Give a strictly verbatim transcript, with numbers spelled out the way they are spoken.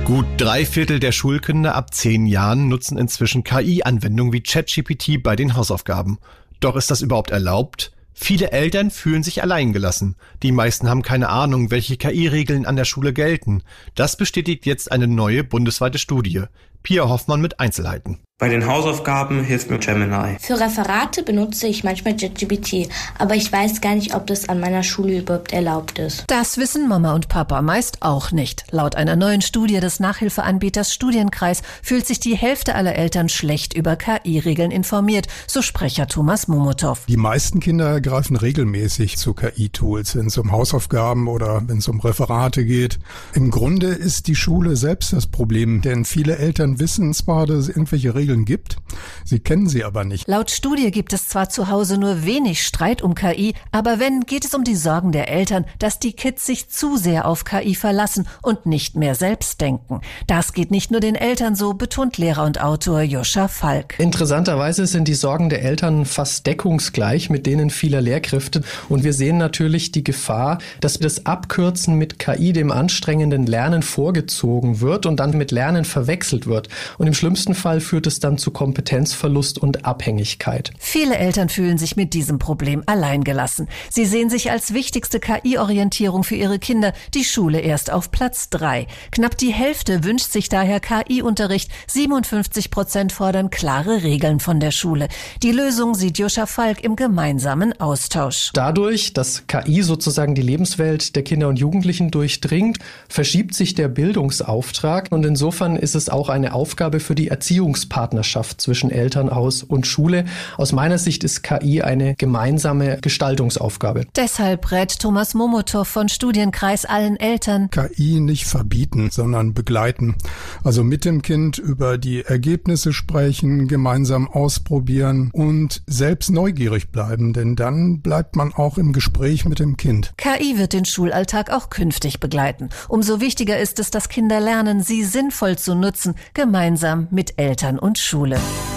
Gut drei Viertel der Schulkinder ab zehn Jahren nutzen inzwischen K I-Anwendungen wie ChatGPT bei den Hausaufgaben. Doch ist das überhaupt erlaubt? Viele Eltern fühlen sich alleingelassen. Die meisten haben keine Ahnung, welche K I-Regeln an der Schule gelten. Das bestätigt jetzt eine neue bundesweite Studie. Pia Hoffmann mit Einzelheiten. Bei den Hausaufgaben hilft mir Gemini. Für Referate benutze ich manchmal ChatGPT, aber ich weiß gar nicht, ob das an meiner Schule überhaupt erlaubt ist. Das wissen Mama und Papa meist auch nicht. Laut einer neuen Studie des Nachhilfeanbieters Studienkreis fühlt sich die Hälfte aller Eltern schlecht über K I-Regeln informiert, so Sprecher Thomas Momotow. Die meisten Kinder greifen regelmäßig zu K I-Tools, wenn es um Hausaufgaben oder wenn es um Referate geht. Im Grunde ist die Schule selbst das Problem, denn viele Eltern wissen zwar, dass es irgendwelche Regeln gibt, sie kennen sie aber nicht. Laut Studie gibt es zwar zu Hause nur wenig Streit um K I, aber wenn, geht es um die Sorgen der Eltern, dass die Kids sich zu sehr auf K I verlassen und nicht mehr selbst denken. Das geht nicht nur den Eltern so, betont Lehrer und Autor Joscha Falk. Interessanterweise sind die Sorgen der Eltern fast deckungsgleich mit denen vieler Lehrkräfte und wir sehen natürlich die Gefahr, dass das Abkürzen mit K I dem anstrengenden Lernen vorgezogen wird und dann mit Lernen verwechselt wird. Und im schlimmsten Fall führt es dann zu Kompetenzverlust und Abhängigkeit. Viele Eltern fühlen sich mit diesem Problem alleingelassen. Sie sehen sich als wichtigste K I-Orientierung für ihre Kinder die Schule erst auf Platz drei. Knapp die Hälfte wünscht sich daher K I-Unterricht. siebenundfünfzig Prozent fordern klare Regeln von der Schule. Die Lösung sieht Joscha Falk im gemeinsamen Austausch. Dadurch, dass K I sozusagen die Lebenswelt der Kinder und Jugendlichen durchdringt, verschiebt sich der Bildungsauftrag und insofern ist es auch eine Aufgabe für die Erziehungspartnerschaft zwischen Elternhaus und Schule. Aus meiner Sicht ist K I eine gemeinsame Gestaltungsaufgabe. Deshalb rät Thomas Momotow von Studienkreis allen Eltern: K I nicht verbieten, sondern begleiten. Also mit dem Kind über die Ergebnisse sprechen, gemeinsam ausprobieren und selbst neugierig bleiben, denn dann bleibt man auch im Gespräch mit dem Kind. K I wird den Schulalltag auch künftig begleiten. Umso wichtiger ist es, dass Kinder lernen, sie sinnvoll zu nutzen, gemeinsam mit Eltern und Schule.